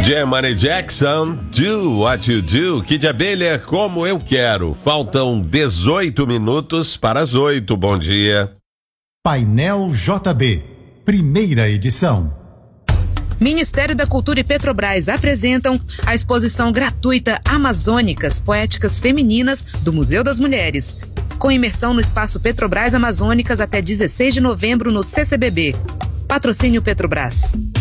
Jamie Jackson, Do What You Do. Kid Abelha, Como Eu Quero. Faltam 18 minutos para as 8. Bom dia. Painel JB, primeira edição. Ministério da Cultura e Petrobras apresentam a exposição gratuita Amazônicas, Poéticas Femininas do Museu das Mulheres, com imersão no espaço Petrobras Amazônicas até 16 de novembro no CCBB. Patrocínio Petrobras.